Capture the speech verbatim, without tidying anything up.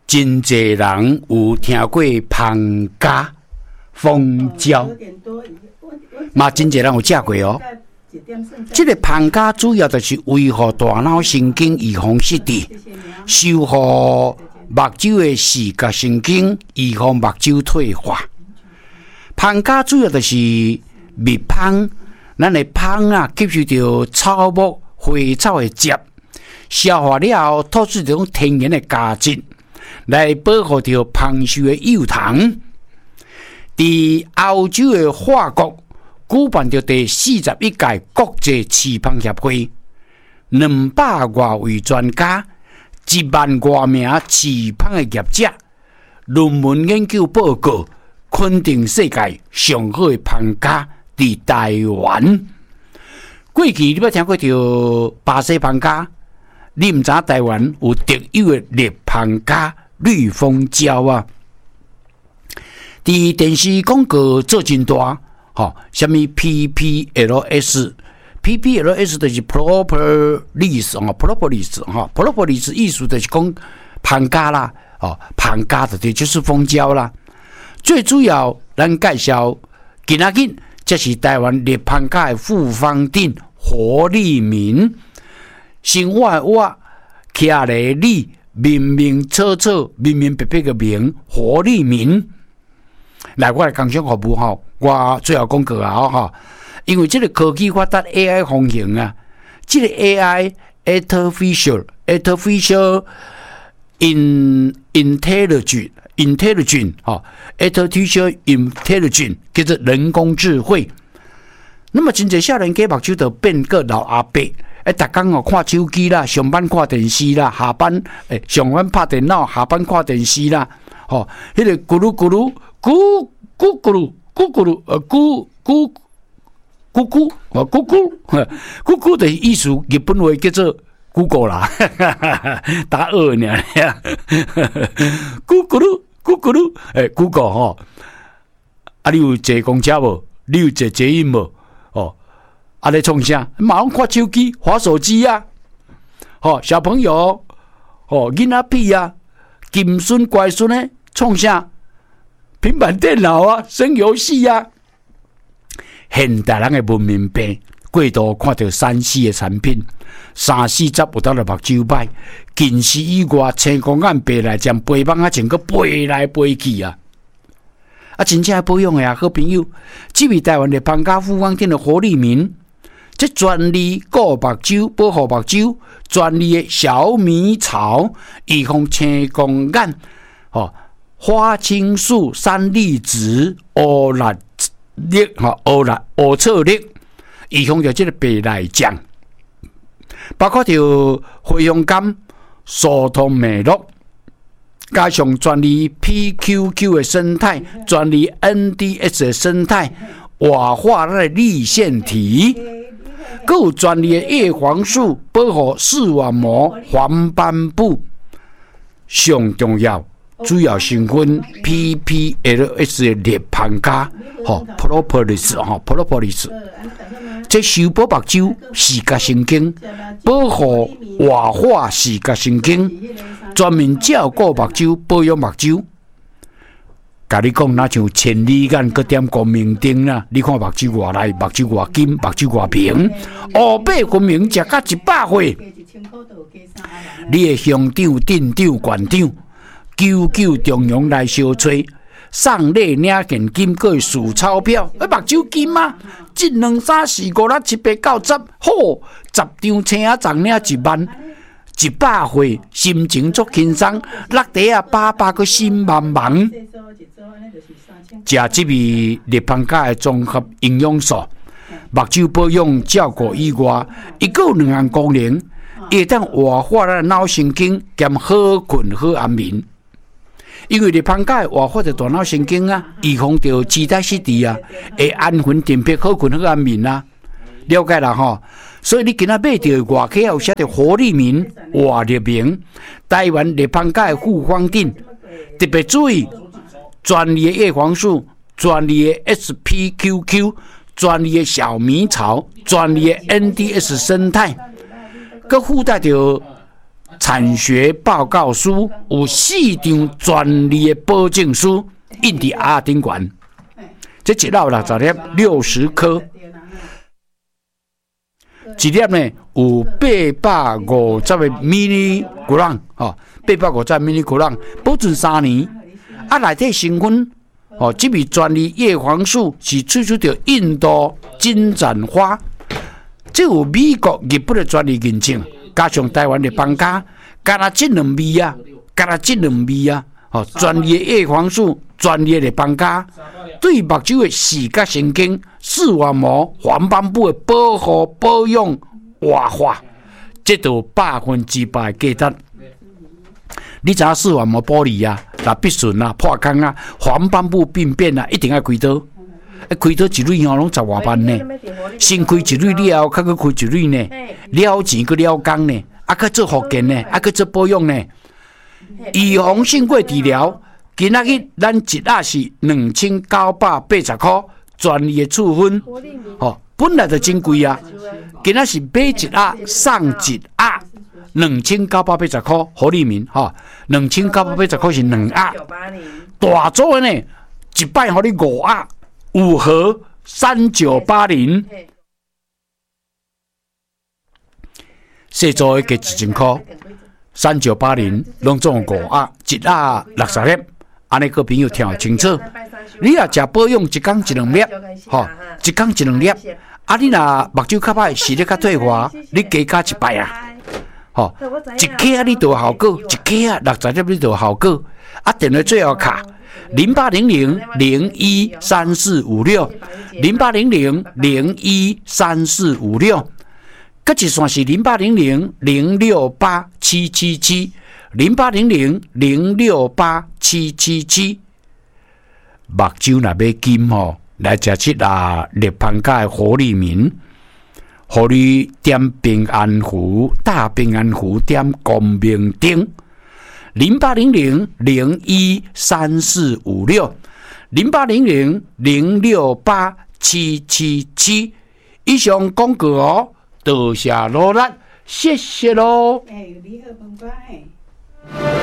真侪人有听过芳家、蜂胶，嘛真侪人有食过哦。这个芳家主要就是维护大脑神经，预防失智，修复目睭的视觉神经，预防目睭退化。芳家主要就是蜜蜂，咱的蜂啊吸收到草木花草的汁，消化了后吐出这种天然的价值，来保护着蜂巢的幼童。在欧洲的法国举办着第四十一届国际饲蜂协会，两百多位专家，一万多名饲蜂的业者，论文研究报告肯定世界上好的蜂家在台湾。过去你捌听过着巴西蜂家，你毋知台湾有特有的绿蜂家绿蜂胶啊？伫电视广告做真大，吼，什么 P P L S。P P L S 就是 propolis 哦 ，propolis 哈 ，propolis 意思就是讲蜂家啦，哦，蜂家的就是蜂胶啦。最主要，咱介绍今仔日，这是台湾绿蜂家的复方定活力明，生活的活，徛个理，明明楚楚，明明白白的明，活力明。来，我来工商服务吼，我最后广告啊吼。因为这个科技发达 A I 风行啊，这个 A I artificial artificial in intelligence intelligence 哈 artificial intelligence 叫做人工智慧。那么真侪少年家目睭就变个老阿伯，诶，逐工哦看手机啦，上班看电视啦，下班诶上班拍电脑，下班看电视啦，吼、哦，迄、那个咕噜咕噜咕咕咕噜咕咕噜呃咕咕。咕咕，哦，咕咕，咕咕的意思，日本话叫做 Google 啦，打二呢，咕咕噜，咕咕噜，诶 ，Google 吼，啊，你有坐公车无？你有坐捷运无？哦，啊，你创啥？马上看手机，滑手机啊，哦，小朋友，哦，囡仔屁啊，金孙乖孙呢，创啥？平板电脑啊，生游戏啊。现代人的文明病，过度看到三 C 的产品，三四十有当了目睭歹，近视以外，青光眼白来将背帮啊，整个背来背去啊！啊，真正保养的啊，好朋友，这位台湾的邦家富邦店的活力明，这专利顾目睭，保护目睭，专利的小米草，预防青光眼，哦，花青素、三粒子、欧兰。粒哈乌啦乌草粒，预防着这个白内障，包括着回风感、疏通脉络，加上专利 P Q Q 的生态，专利 N D S 的生态，活化咱的立腺体，还有专利的叶黄素保护视网膜黄斑部，上重要。主要成分 P P L S 的劣蜂家，吼 propolis 吼 propolis， 这修补目睭视觉神经，保护活化视觉神经，专门照顾目睭，保养目睭。甲你讲，那像千里眼搁点光明灯啦，你看目睭偌内，目睭偌金，目睭偌平，黑白分明，食到一百岁，你的乡长、镇长、县长。九九中央来相催，送礼领现金，过数钞票。哎，目睭金啊！一两三四五六七八九十，好，十张青啊，粽领一万，一百岁，心情足轻松，落地啊，爸爸个心茫茫。食这味立芳家的综合营养素，目睭保养照顾以外，伊个有两项功能，会当活化咱脑神经，兼好困好安眠。因为立芳家的活化着大脑神经啊，预防着痴呆失智啊，会安魂定魄、好困好安眠啊。了解啦吼，所以你今仔买着外壳有写着活力明、活力明，台湾立芳家的复方定，特别注意专利的叶黄素、专利的 S P Q Q、专利的小米草、专利的 N D S 生态，佮附带着产学报告书，有四张专利的保证书，印伫鸭顶悬。这一粒六十粒，六十颗。一粒呢有八百五十个迷你古朗，吼，八百五十迷你古朗，保存三年。啊，内底成分，哦，这味专利叶黄素是萃取到印度金盏花，这有美国、日本的专利认证，加上台湾的邦家，加那这两味啊，加那这两味啊，哦，专利的叶黄素，专利的邦家，对目睭的视觉神经、视网膜、黄斑部的保护、保养、活化，这都有百分之百的价值。你知影视网膜剥离啊、那必损啊、破坑啊、黄斑部病变啊，一定要开刀。开刀一蕊吼，拢十外万呢。先开一蕊了，较搁开一蕊呢，了钱搁了工呢，啊，搁做复健呢，啊，搁做保养呢。预防胜过治疗。今仔日咱一盒是两千九百八十块，专利的处分，吼，本来就真贵啊。今仔是买一盒送一盒。两千九百八十块，好利民哈，两千九百八十块是两盒，大组的呢，一摆互你五盒，五盒三九八零，小组的加一千块，三九八零，拢总五盒，一盒六十粒，安尼个朋友听清楚。你若食保养，一天一两粒，吼，一天一两粒，啊，你若目睭较歹，视力较退化，你加加一摆啊。吼、哦，一克啊，你就有效果；一克啊，六十粒你就有效果。啊，电话最后卡零八零零零一三四五六，零八零零零一三四五六，佮一线是零八零零零六八七七七，零八零零零六八七七七。目睭若要金吼，来食七啊立芳家的活力民。互你点平安符，大平安符点光明灯，零八零零零一三四五六，零八零零零六八七七七。以上广告哦，多谢罗兰，谢谢喽。哎，你好，朋友。